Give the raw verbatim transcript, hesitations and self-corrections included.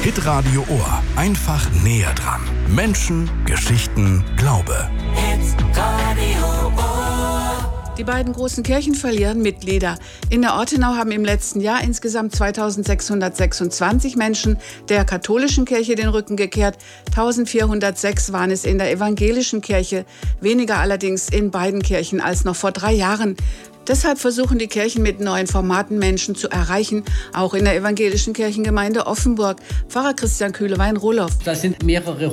Hitradio Ohr. Einfach näher dran. Menschen, Geschichten, Glaube. Hitradio Ohr. Die beiden großen Kirchen verlieren Mitglieder. In der Ortenau haben im letzten Jahr insgesamt zweitausendsechshundertsechsundzwanzig Menschen der katholischen Kirche den Rücken gekehrt. eintausendvierhundertsechs waren es in der evangelischen Kirche, weniger allerdings in beiden Kirchen als noch vor drei Jahren. Deshalb versuchen die Kirchen mit neuen Formaten Menschen zu erreichen, auch in der evangelischen Kirchengemeinde Offenburg. Pfarrer Christian Kühlewein-Rohloff. Das sind mehrere